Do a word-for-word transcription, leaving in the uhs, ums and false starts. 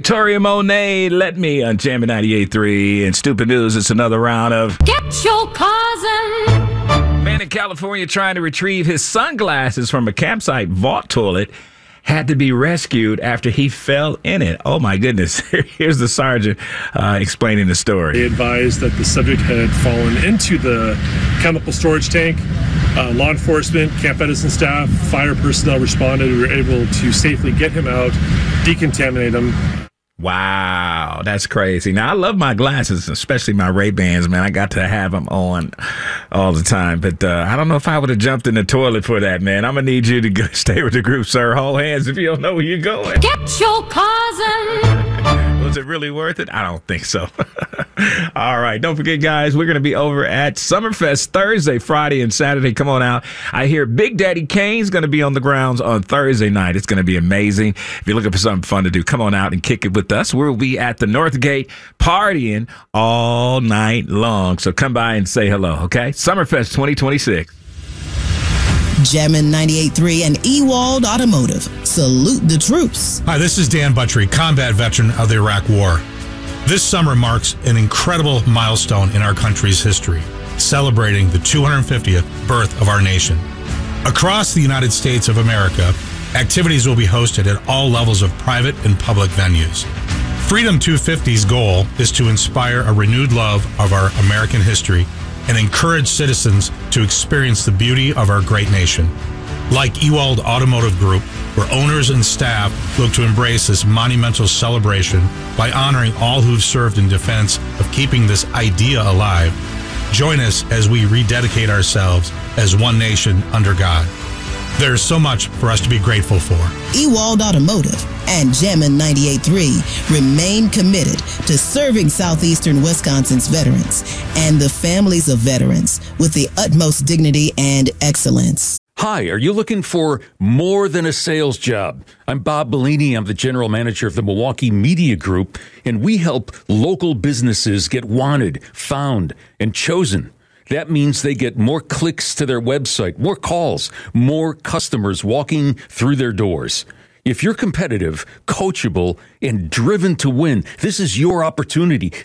Victoria Monet, Let Me on Jammin' ninety-eight point three. And Stupid News, it's another round of Get Your Cousin. Man in California trying to retrieve his sunglasses from a campsite vault toilet had to be rescued after he fell in it. Oh, my goodness. Here's the sergeant uh, explaining the story. They advised that the subject had fallen into the chemical storage tank. Uh, law enforcement, Camp Edison staff, fire personnel responded. We were able to safely get him out, decontaminate him. Wow, that's crazy. Now, I love my glasses, especially my Ray-Bans, man. I got to have them on all the time. But uh, I don't know if I would have jumped in the toilet for that, man. I'm going to need you to go, stay with the group, sir. Hold hands if you don't know where you're going. Get Your Cousin. Was it really worth it? I don't think so. All right. Don't forget, guys, we're going to be over at Summerfest Thursday, Friday, and Saturday. Come on out. I hear Big Daddy Kane's going to be on the grounds on Thursday night. It's going to be amazing. If you're looking for something fun to do, come on out and kick it with us. We'll be at the North Gate partying all night long. So come by and say hello, okay? Summerfest twenty twenty-six. Jammin' ninety-eight point three and Ewald Automotive. Salute the troops. Hi, this is Dan Buttrey, combat veteran of the Iraq War. This summer marks an incredible milestone in our country's history, celebrating the two hundred fiftieth birth of our nation. Across the United States of America, activities will be hosted at all levels of private and public venues. Freedom two fifty's goal is to inspire a renewed love of our American history and encourage citizens to experience the beauty of our great nation. Like Ewald Automotive Group, where owners and staff look to embrace this monumental celebration by honoring all who've served in defense of keeping this idea alive, join us as we rededicate ourselves as one nation under God. There is so much for us to be grateful for. Ewald Automotive and Jammin' ninety-eight point three remain committed to serving Southeastern Wisconsin's veterans and the families of veterans with the utmost dignity and excellence. Hi, are you looking for more than a sales job? I'm Bob Bellini. I'm the general manager of the Milwaukee Media Group, and we help local businesses get wanted, found, and chosen. That means they get more clicks to their website, more calls, more customers walking through their doors. If you're competitive, coachable, and driven to win, this is your opportunity.